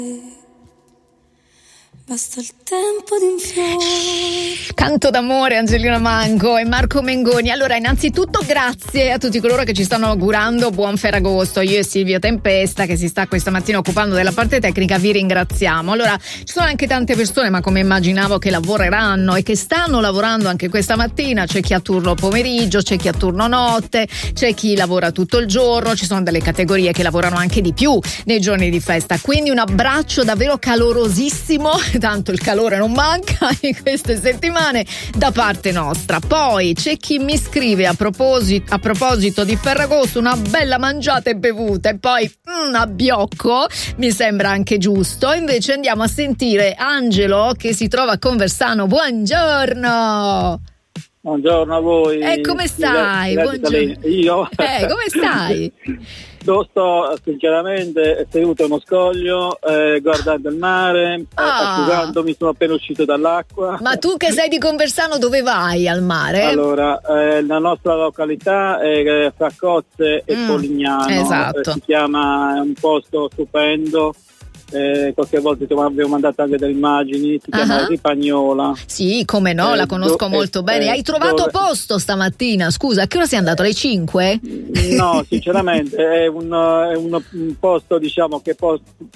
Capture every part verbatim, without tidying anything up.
Basta il tempo di un fiore. Canto d'amore, Angelina Mango e Marco Mengoni. Allora, innanzitutto grazie a tutti coloro che ci stanno augurando buon Ferragosto. Io e Silvio Tempesta, che si sta questa mattina occupando della parte tecnica, vi ringraziamo. Allora, ci sono anche tante persone, ma come immaginavo, che lavoreranno e che stanno lavorando anche questa mattina. C'è chi ha turno pomeriggio, c'è chi ha turno notte, c'è chi lavora tutto il giorno, ci sono delle categorie che lavorano anche di più nei giorni di festa. Quindi un abbraccio davvero calorosissimo, tanto il calore non manca in queste settimane, da parte nostra. Poi c'è chi mi scrive a proposito, a proposito di Ferragosto, una bella mangiata e bevuta, e poi mm, a biocco mi sembra anche giusto. Invece andiamo a sentire Angelo, che si trova a Conversano. Buongiorno. Buongiorno a voi. E come stai? Grazie, grazie. Buongiorno. Io? Eh, come stai? Io sto sinceramente seduto a uno scoglio, eh, guardando il mare, Ah. asciugandomi, sono appena uscito dall'acqua. Ma tu che sei di Conversano, dove vai al mare? Allora, eh, la nostra località è fra Cozze e Mm, Polignano. esatto. Eh, si chiama, è un posto stupendo. Eh, qualche volta ti avevo mandato anche delle immagini, si chiama Ah. Ripagnola. Sì, come no, Eh, la conosco do- molto eh, bene. Hai eh, trovato dove- posto stamattina? Scusa, a che ora sei andato? Alle cinque? No, sinceramente è un, è un, un posto, diciamo, che può,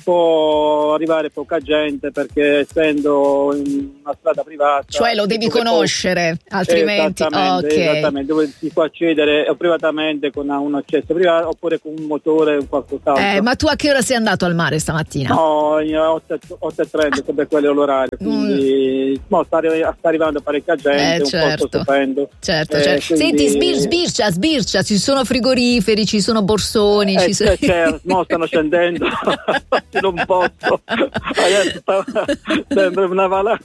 può arrivare poca gente, perché essendo in una strada privata, Cioè lo devi dove conoscere, può- altrimenti... esattamente, ok. esattamente, dove si può accedere o privatamente con un accesso privato oppure con un motore o qualcos'altro. Eh, ma tu a che ora sei andato al mare stamattina? No, in otto e trenta, sempre quello è l'orario, quindi mo sta, arri- sta arrivando parecchia gente, Mm. Eh, è un certo. posto stupendo. Certo, Eh, certo. quindi- Senti, sbir- sbircia, sbircia, ci sono frigoriferi, ci sono borsoni, Eh, ci sono... c'è, c'è, mo stanno scendendo, non posso, adesso sta, sembra una valanga.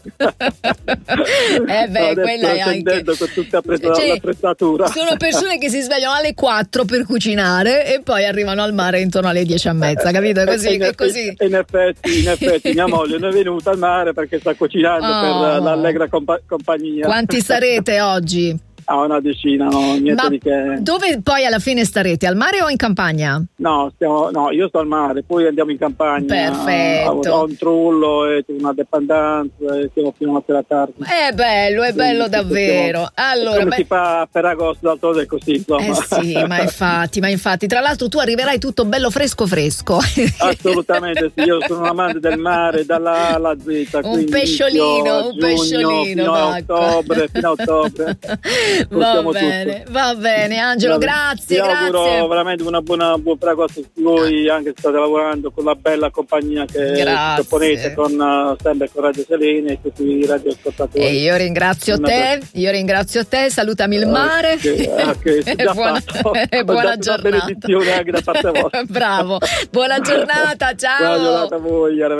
Eh beh, Adesso quella è sto scendendo anche... con tutta apprezz- Cioè, l'attrezzatura. sono persone che si svegliano alle quattro per cucinare e poi arrivano al mare intorno alle dieci e mezza, capito? È così, Eh, in è effetti- così. in effetti, in effetti mia moglie non è venuta al mare perché sta cucinando Oh. per l'allegra compa- compagnia. Quanti sarete oggi? Ah, una decina, no, niente Ma di che. dove poi alla fine starete? Al mare o in campagna? No, stiamo, no, io sto al mare, poi andiamo in campagna. Perfetto. Ho, ho un trullo e una dependenza e stiamo fino a sera tardi. È bello, è bello Sì, davvero. stiamo- Allora, come beh, si fa per agosto, d'altronde è così, insomma. eh sì, ma infatti, ma infatti, tra l'altro tu arriverai tutto bello fresco fresco. Assolutamente sì, io sono un amante del mare dalla A alla Z. Un quindi pesciolino, inizio a un giugno, pesciolino fino a d'acqua. ottobre, fino a ottobre. Va Possiamo bene, tutto. va bene, Angelo, Vi grazie, auguro grazie. veramente una buona buon Ferragosto a voi, anche se state lavorando con la bella compagnia che Grazie. proponete con uh, sempre con Radio Selene e tutti i radioascoltatori. E io ringrazio Una te, io ringrazio te, salutami il mare. Ok, ok, sì, E già buona, fatto. e Ho buona dato una giornata. benedizione anche da parte vostra. Bravo, buona giornata, ciao. Buona giornata a voi.